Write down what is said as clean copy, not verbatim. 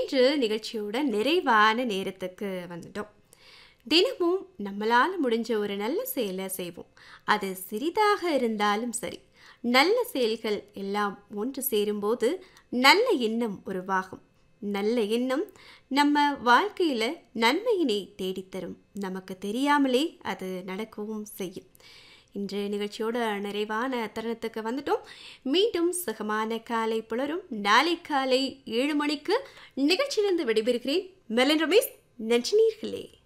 இன்று நிகழ்ச்சியோட நிறைவான நேரத்துக்கு வந்துட்டோம். தினமும் நம்மளால முடிஞ்ச ஒரு நல்ல செயலை செய்வோம். அது சிறிதாக இருந்தாலும் சரி. நல்ல செயல்கள் எல்லாம் ஒன்று சேரும்போது நல்ல எண்ணம் உருவாகும். நல்ல எண்ணம் நம்ம வாழ்க்கையில நன்மையினை தேடித்தரும். நமக்கு தெரியாமலே அது நடக்கவும் செய்யும். இன்று நிகழ்ச்சியோட நிறைவான தருணத்துக்கு வந்துட்டோம். மீண்டும் சுகமான காலை புலரும். நாளை காலை 7 மணிக்கு நிகழ்ச்சியிலிருந்து விடைபெறுகிறேன். மெலன் ரமேஷ். நன்றி நேயர்களே.